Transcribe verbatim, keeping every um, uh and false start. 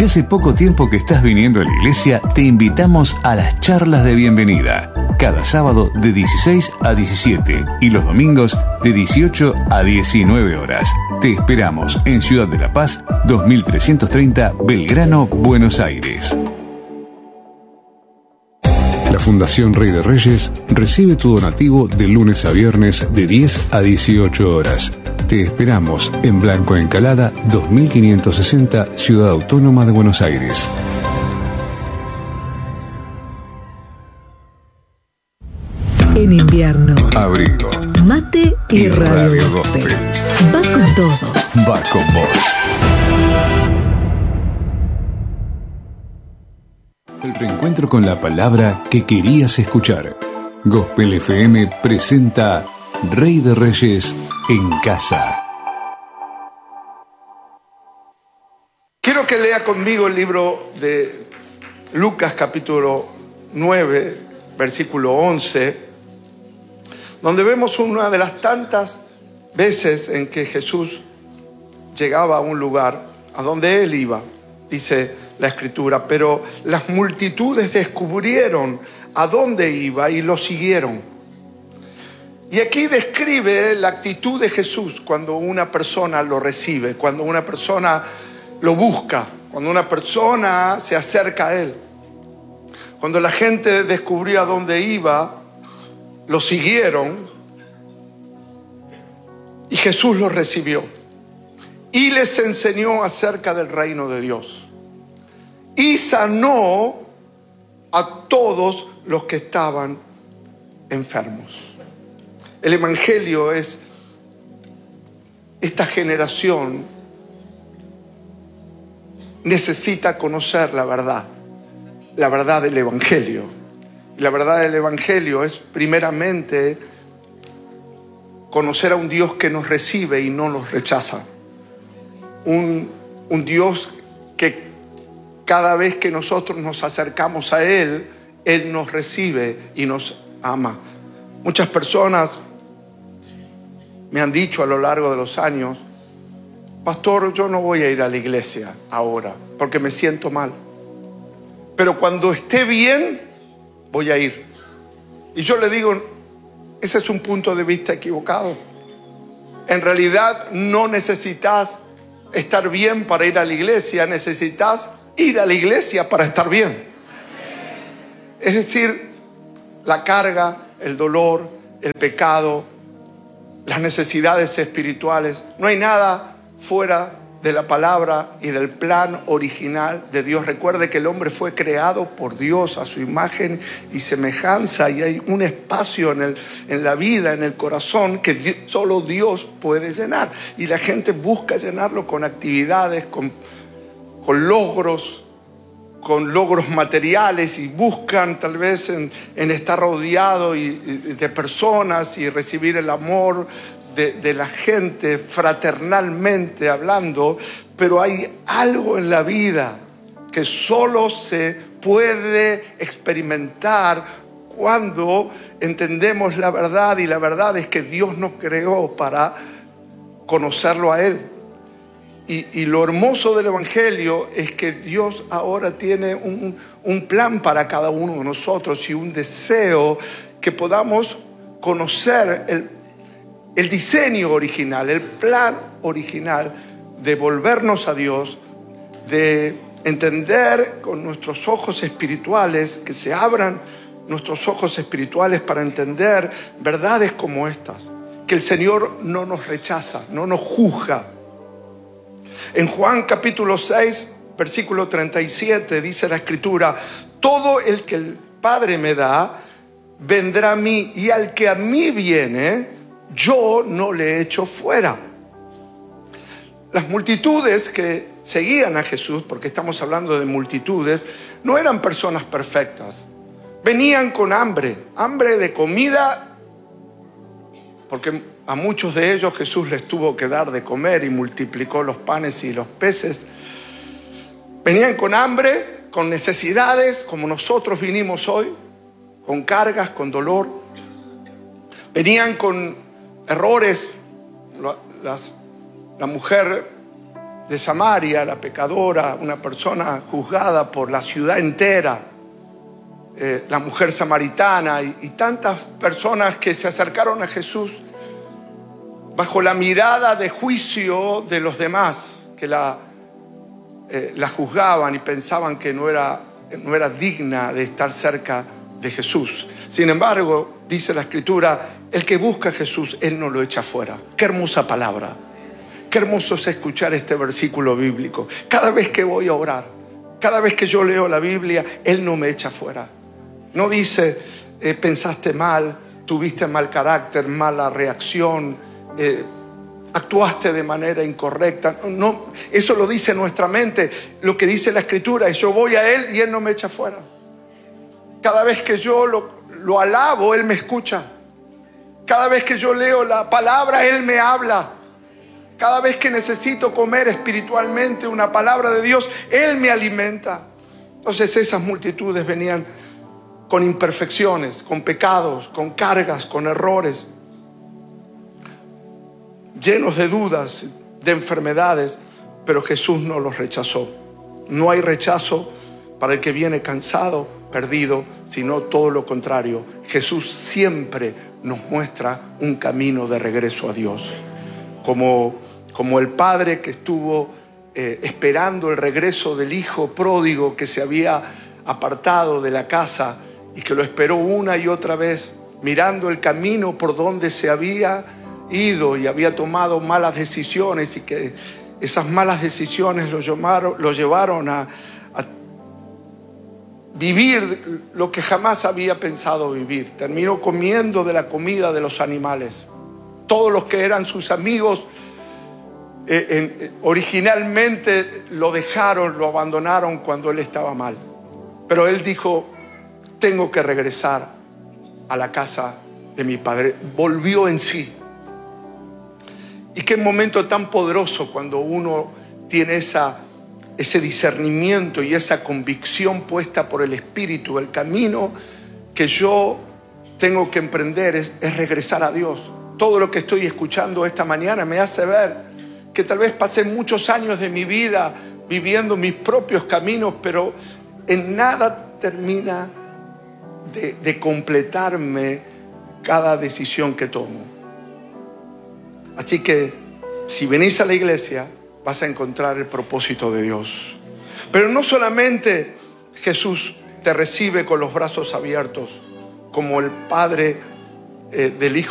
Si hace poco tiempo que estás viniendo a la iglesia, te invitamos a las charlas de bienvenida. Cada sábado de dieciséis a diecisiete y los domingos de dieciocho a diecinueve horas. Te esperamos en Ciudad de la Paz, dos mil trescientos treinta, Belgrano, Buenos Aires. La Fundación Rey de Reyes recibe tu donativo de lunes a viernes de diez a dieciocho horas. Te esperamos en Blanco Encalada, dos mil quinientos sesenta, Ciudad Autónoma de Buenos Aires. En invierno, abrigo, mate y, y radio, radio gospel. Va con todo. Va con vos. El reencuentro con la palabra que querías escuchar. Gospel F M presenta Rey de Reyes en casa. Quiero que lea conmigo el libro de Lucas capítulo nueve, versículo once, donde vemos una de las tantas veces en que Jesús llegaba a un lugar a donde él iba. Dice la Escritura, pero las multitudes descubrieron a dónde iba y lo siguieron. Y aquí describe la actitud de Jesús cuando una persona lo recibe, cuando una persona lo busca, cuando una persona se acerca a él. Cuando la gente descubrió a dónde iba, lo siguieron y Jesús los recibió y les enseñó acerca del reino de Dios. Y sanó a todos los que estaban enfermos. El Evangelio es esta generación necesita conocer la verdad, la verdad del Evangelio. Y la verdad del Evangelio es primeramente conocer a un Dios que nos recibe y no nos rechaza. Un, un Dios que cada vez que nosotros nos acercamos a Él, Él nos recibe y nos ama. Muchas personas me han dicho a lo largo de los años, pastor, yo no voy a ir a la iglesia ahora porque me siento mal. Pero cuando esté bien, voy a ir. Y yo le digo, ese es un punto de vista equivocado. En realidad no necesitas estar bien para ir a la iglesia, necesitas ir a la iglesia para estar bien. Es decir, la carga, el dolor, el pecado, las necesidades espirituales, no hay nada fuera de la palabra y del plan original de Dios. Recuerde que el hombre fue creado por Dios a su imagen y semejanza, y hay un espacio en, el, en la vida, en el corazón, que Dios, solo Dios puede llenar. Y la gente busca llenarlo con actividades, con, con logros, con logros materiales, y buscan tal vez en, en estar rodeado y, y de personas y recibir el amor De, de la gente fraternalmente hablando, pero hay algo en la vida que solo se puede experimentar cuando entendemos la verdad, y la verdad es que Dios nos creó para conocerlo a Él. Y, y lo hermoso del Evangelio es que Dios ahora tiene un, un plan para cada uno de nosotros y un deseo que podamos conocer el El diseño original, el plan original de volvernos a Dios, de entender con nuestros ojos espirituales, que se abran nuestros ojos espirituales para entender verdades como estas, que el Señor no nos rechaza, no nos juzga. En Juan capítulo seis, versículo treinta y siete, dice la Escritura, todo el que el Padre me da, vendrá a mí, y al que a mí viene, yo no le echo fuera. Las multitudes que seguían a Jesús, porque estamos hablando de multitudes, no eran personas perfectas. Venían con hambre, hambre de comida, porque a muchos de ellos Jesús les tuvo que dar de comer y multiplicó los panes y los peces. Venían con hambre, con necesidades, como nosotros vinimos hoy, con cargas, con dolor. Venían con errores. Las, la mujer de Samaria, la pecadora, una persona juzgada por la ciudad entera, eh, la mujer samaritana y, y tantas personas que se acercaron a Jesús bajo la mirada de juicio de los demás, que la, eh, la juzgaban y pensaban que no era, no era digna de estar cerca de Jesús. Sin embargo, dice la Escritura, el que busca a Jesús, Él no lo echa fuera. Qué hermosa palabra. Qué hermoso es escuchar este versículo bíblico. Cada vez que voy a orar, cada vez que yo leo la Biblia, Él no me echa fuera. No dice, eh, pensaste mal, tuviste mal carácter, mala reacción, eh, actuaste de manera incorrecta. No, eso lo dice nuestra mente. Lo que dice la Escritura es, yo voy a Él y Él no me echa fuera. Cada vez que yo lo, lo alabo, Él me escucha. Cada vez que yo leo la palabra, Él me habla. Cada vez que necesito comer espiritualmente una palabra de Dios, Él me alimenta. Entonces esas multitudes venían con imperfecciones, con pecados, con cargas, con errores, llenos de dudas, de enfermedades, pero Jesús no los rechazó. No hay rechazo para el que viene cansado, perdido, sino todo lo contrario. Jesús siempre nos muestra un camino de regreso a Dios. Como, como el padre que estuvo eh, esperando el regreso del hijo pródigo que se había apartado de la casa y que lo esperó una y otra vez, mirando el camino por donde se había ido y había tomado malas decisiones, y que esas malas decisiones lo llevaron, lo llevaron a, a vivir lo que jamás había pensado vivir. Terminó comiendo de la comida de los animales. Todos los que eran sus amigos eh, eh, originalmente lo dejaron, lo abandonaron cuando él estaba mal. Pero él dijo, tengo que regresar a la casa de mi padre. Volvió en sí. Y qué momento tan poderoso cuando uno tiene esa, ese discernimiento y esa convicción puesta por el Espíritu. El camino que yo tengo que emprender es, es regresar a Dios. Todo lo que estoy escuchando esta mañana me hace ver que tal vez pasé muchos años de mi vida viviendo mis propios caminos, pero en nada termina de, de completarme cada decisión que tomo. Así que si venís a la iglesia vas a encontrar el propósito de Dios. Pero no solamente Jesús te recibe con los brazos abiertos como el padre eh, del hijo